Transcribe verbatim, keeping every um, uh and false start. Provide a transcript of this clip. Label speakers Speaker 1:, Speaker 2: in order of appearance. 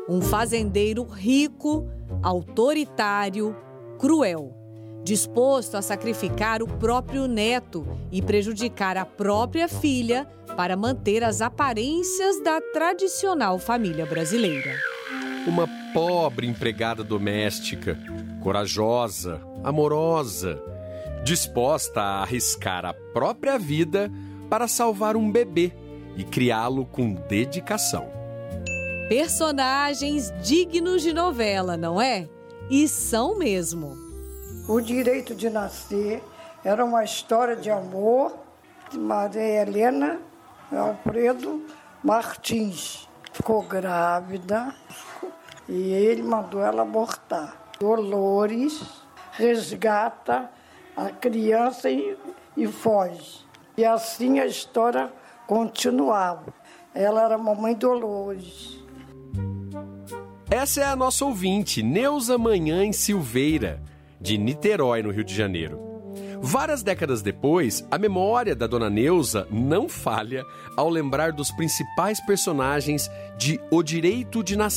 Speaker 1: Um fazendeiro rico, autoritário, cruel, disposto a sacrificar o próprio neto e prejudicar a própria filha para manter as aparências da tradicional família brasileira.
Speaker 2: Uma pobre empregada doméstica, corajosa, amorosa, disposta a arriscar a própria vida para salvar um bebê e criá-lo com dedicação.
Speaker 1: Personagens dignos de novela, não é? E são mesmo.
Speaker 3: O Direito de Nascer era uma história de amor de Maria Helena Alfredo Martins. Ficou grávida e ele mandou ela abortar. Dolores resgata a criança e, e foge. E assim a história continuava. Ela era a mamãe Dolores.
Speaker 2: Essa é a nossa ouvinte, Neuza Manhães Silveira, de Niterói, no Rio de Janeiro. Várias décadas depois, a memória da dona Neuza não falha ao lembrar dos principais personagens de O Direito de Nascer.